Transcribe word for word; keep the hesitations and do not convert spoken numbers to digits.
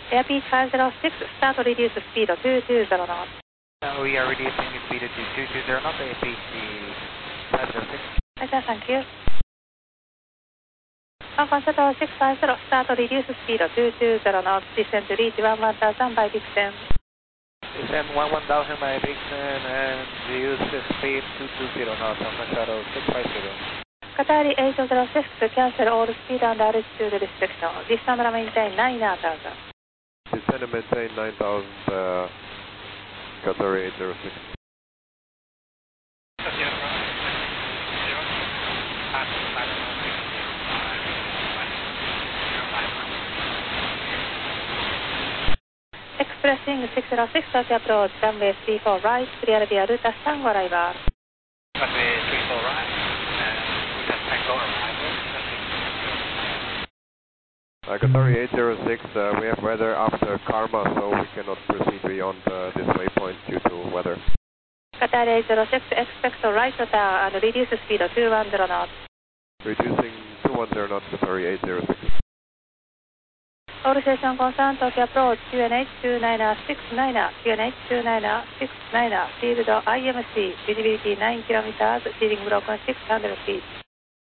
Airspeed five zero six, start reduce speed two two zero knots. Uh, we are reducing speed to two two zero knots, A P C five zero six. Roger, thank you. Hong Kong Shuttle six five zero, start reduce speed two two zero knots, descend to reach one one thousand by Dixon. Descend one one thousand by Dixon and reduce speed two two zero knots, Hong Kong Shuttle six five zero. Qatari eight zero six, cancel all speed and altitude restriction. Descend and maintain nine thousand. Descend and maintain nine thousand, uh, Qatari eight zero six. Expressing six zero six, touch approach, runway three four right, clear via Ruta Tango arrival. Runway three four right, and Ruta Tango arrival. Uh, Qatari eight zero six, uh, we have weather after Karma, so we cannot proceed beyond uh, this waypoint due to weather. Qatari eight zero six, expect right turn and reduce speed two one zero knots. Reducing two one zero knots, Qatari eight zero six. All station concerned, Tokyo approach, Q N H two nine six nine, Q N H two nine six nine, field I M C, visibility nine kilometers, ceiling broken six hundred feet.